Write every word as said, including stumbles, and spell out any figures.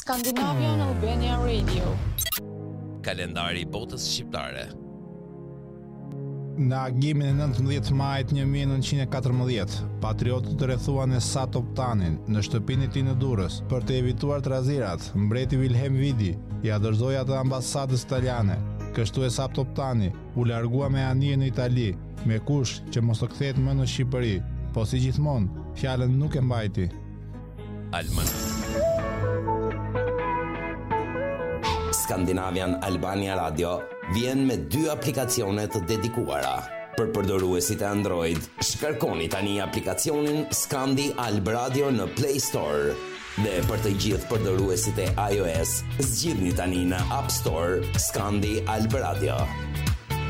Scandinavian Albania Radio. Kalendari i botës shqiptare. Në agimin e nëntëmbëdhjetë majit një mijë e nëntëqind e katërmbëdhjetë, patriotët rrethuan Esat Toptanin në shtëpinë e tij në Durrës. Për të evituar trazirat, mbreti Wilhelm Vidi ja dorëzoi atë ambasadës italiane. Kështu Esat Toptani u largua me anije në Itali, me kush që mos të kthehet më në Shqipëri, po si gjithmonë, fjalën nuk e mbajti. Alman. Scandinavian Albania Radio vjen me dy aplikacione të dedikuara. Për përdoruesit e Android, shkarkoni tani aplikacionin Scandi Alb Radio në Play Store. Dhe për të gjithë përdoruesit e iOS, zgjidhni tani në App Store Scandi Alb Radio.